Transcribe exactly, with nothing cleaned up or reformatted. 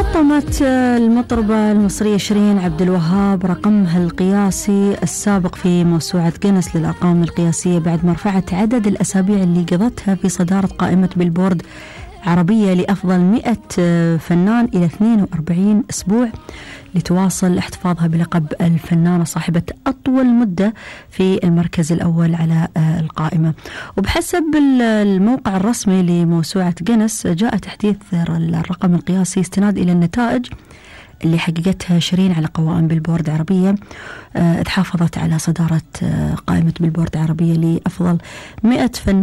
حطمت المطربة المصرية شيرين عبد الوهاب رقمها القياسي السابق في موسوعة جينيس للأرقام القياسية بعد ما رفعت عدد الأسابيع اللي قضتها في صدارة قائمة بيلبورد عربية لأفضل مئة فنان إلى اثنين وأربعين أسبوع، لتواصل احتفاظها بلقب الفنانة صاحبة أطول مدة في المركز الأول على القائمة. وبحسب الموقع الرسمي لموسوعة جينيس، جاء تحديث الرقم القياسي استناد إلى النتائج اللي حققتها شيرين على قوائم بيلبورد عربية، تحافظت على صدارة قائمة بيلبورد عربية لأفضل مئة فنان